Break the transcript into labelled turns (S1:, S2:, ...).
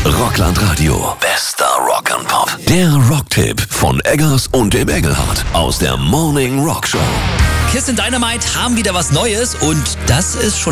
S1: Rockland Radio. Bester Rock'n'Pop. Der Rocktipp von Eggers und dem Engelhardt aus der Morning Rock Show.
S2: Kiss and Dynamite haben wieder was Neues und das ist schon